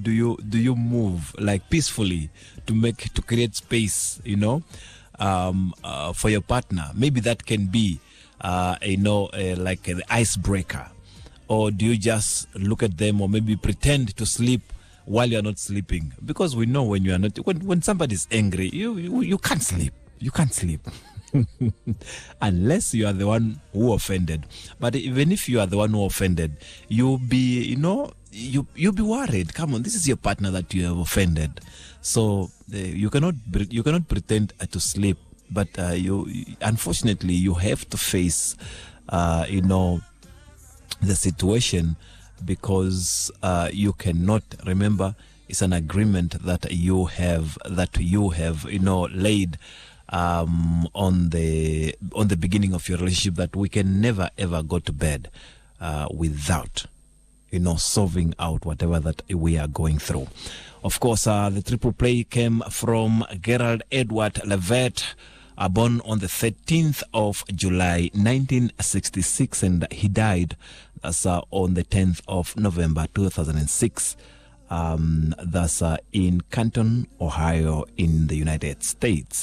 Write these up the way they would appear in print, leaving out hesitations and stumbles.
you move like peacefully to create space, for your partner? Maybe that can be like the icebreaker. Or do you just look at them, or maybe pretend to sleep while you're not sleeping? Because we know when you are not, when somebody's angry, you can't sleep. You can't sleep. Unless you are the one who offended. But even if you are the one who offended, you'll be be worried. Come on, this is your partner that you have offended. So you cannot pretend to sleep. But unfortunately, you have to face, the situation, because you cannot remember. It's an agreement that you have laid on the beginning of your relationship, that we can never ever go to bed without solving out whatever that we are going through. Of course, the triple play came from Gerald Edward Levitt, born on the 13th of July 1966, and he died on the 10th of November 2006. That's in Canton, Ohio, in the United States.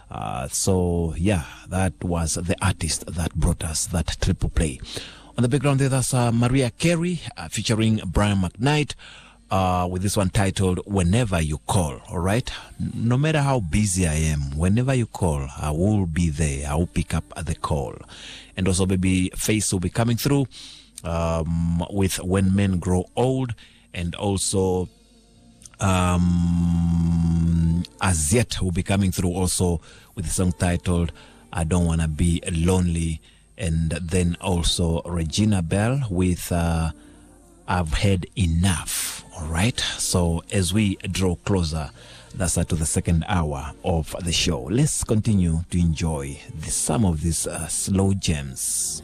That was the artist that brought us that triple play. On the background there, that's Mariah Carey featuring Brian McKnight with this one titled Whenever You Call. All right, no matter how busy I am, whenever you call, I will be there. I will pick up the call. And also Baby Face will be coming through with When Men Grow Old, and also As Yet will be coming through also with a song titled I Don't Wanna Be Lonely, and then also Regina Bell with I've Had Enough. All right, so as we draw closer, that's to the second hour of the show, let's continue to enjoy some of these slow gems.